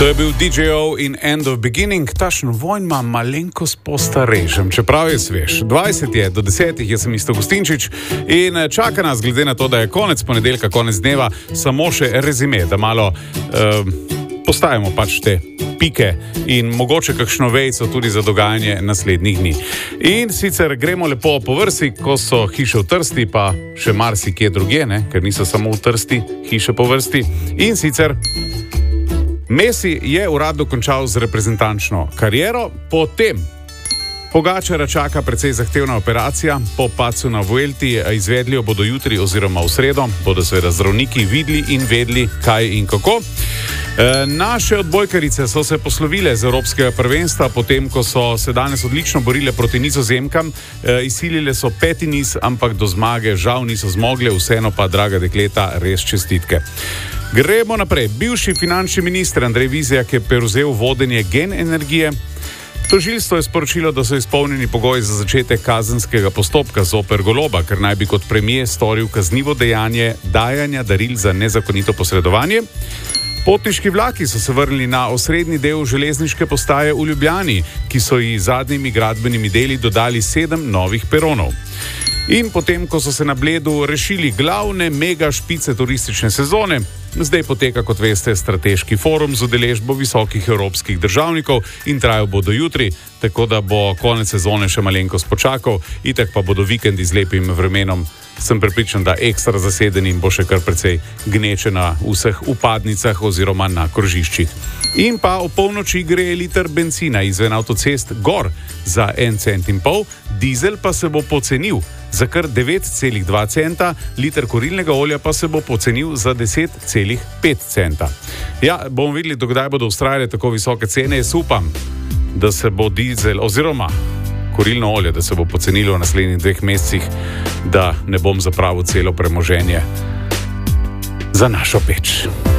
To je bil DJ-ov in End of Beginning, tašno vojn ima malenkost postarežem, čeprav je svež. 20 je, do 10 je sem Isto Gustinčič in čaka nas, glede na to, da je konec ponedeljka, konec dneva, samo še rezime, da malo postavimo pač te pike in mogoče kakšno vejco tudi za dogajanje naslednjih dni. In sicer gremo lepo po vrsti, ko so hiše v Trsti, pa še marsikje drugje, ne? Ker niso samo v Trsti hiše po vrsti. In sicer Messi je uradno končal z reprezentančno kariero, potem Pogačara čaka precej zahtevna operacija, po padcu na Vuelti, izvedli jo bodo jutri oziroma v sredo, bodo seveda zdravniki videli in vedeli, kaj in kako. Naše odbojkarice so se poslovile z Evropskega prvenstva, potem ko so se danes odlično borile proti Nizozemkam, izsilile so 5. niz, ampak do zmage žal niso zmogle, vseeno pa, draga dekleta, res čestitke. Gremo naprej. Bivši finančni minister Andrej Vizjak je prevzel vodenje Gen energije. Tožilstvo je sporočilo, da so izpolnjeni pogoji za začetek kazenskega postopka zoper Goloba, ker naj bi kot premier storil kaznivo dejanje dajanja daril za nezakonito posredovanje. Potniški vlaki so se vrnili na osrednji del železniške postaje v Ljubljani, ki so ji zadnjimi gradbenimi deli dodali 7 novih peronov. In potem, ko so se na Bledu rešili glavne mega špice turistične sezone, zdaj poteka, kot veste, strateški forum z udeležbo visokih evropskih državnikov in trajal bo do jutri, tako da bo konec sezone še malenkost počakal, itak pa bodo vikendi z lepim vremenom, sem prepričan, da ekstra zaseden in bo še kar precej gneče na vseh upadnicah oziroma na krožiščih. In pa o polnoči gre liter bencina izven avtocest gor za 1,5 centa, dizel pa se bo pocenil za kar 9,2 centa, liter kurilnega olja pa se bo pocenil za 10,5 centa. Ja, bomo videli, dokdaj bodo ustrajale tako visoke cene. Jaz upam, da se bo dizel oziroma kurilno olje, da se bo pocenilo v naslednjih 2 mesecih, da ne bom zapravil celo premoženje za našo peč.